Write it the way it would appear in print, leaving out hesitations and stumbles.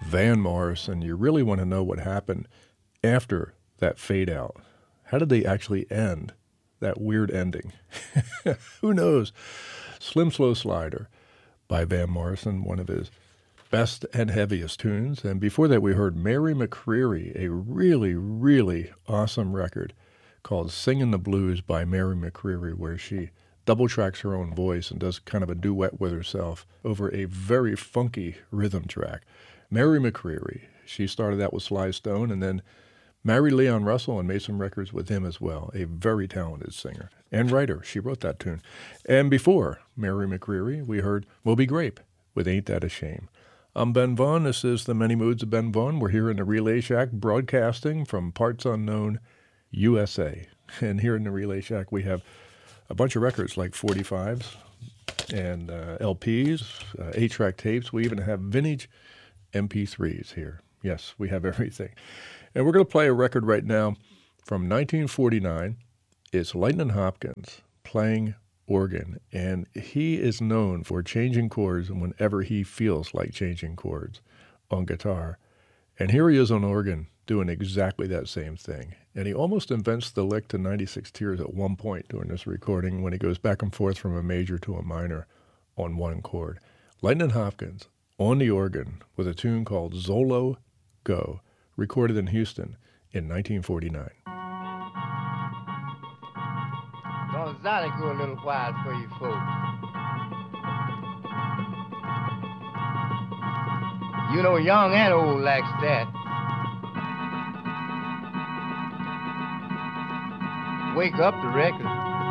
Van Morrison, you really want to know what happened after that fade out. How did they actually end that weird ending? Who knows? Slim Slow Slider by Van Morrison, one of his best and heaviest tunes. And before that, we heard Mary McCreary, a really, really awesome record called Singin' the Blues by Mary McCreary, where she double tracks her own voice and does kind of a duet with herself over a very funky rhythm track. Mary McCreary, she started out with Sly Stone and then married Leon Russell and made some records with him as well. A very talented singer and writer. She wrote that tune. And before Mary McCreary, we heard Moby Grape with Ain't That a Shame. I'm Ben Vaughn. This is The Many Moods of Ben Vaughn. We're here in the Relay Shack broadcasting from Parts Unknown, USA. And here in the Relay Shack, we have a bunch of records like 45s and LPs, 8-track tapes. We even have vintage MP3s here. Yes, we have everything. And we're going to play a record right now from 1949. It's Lightnin' Hopkins playing organ, and he is known for changing chords whenever he feels like changing chords on guitar. And here he is on organ doing exactly that same thing. And he almost invents the lick to 96 Tears at one point during this recording when he goes back and forth from a major to a minor on one chord. Lightnin' Hopkins on the organ with a tune called Zolo Go, recorded in Houston in 1949. Gonna zolly go a little while for you folks. You know, young and old likes that. Wake up the record.